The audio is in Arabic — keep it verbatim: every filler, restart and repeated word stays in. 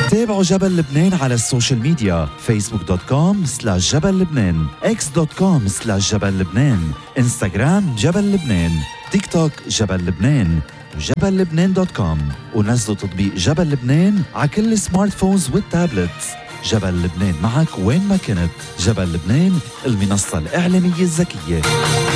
تابعوا جبل لبنان على السوشيال ميديا فيسبوك دوت كوم سلاش جبل لبنان، اكس دوت كوم سلاش جبل لبنان، انستغرام جبل لبنان، تيك توك جبل لبنان، وجبل لبنان دوت كوم. ونزلوا تطبيق جبل لبنان على كل السمارت فونز والتابلتس. جبل لبنان معك وين ما كنت. جبل لبنان، المنصة الإعلامية الذكية.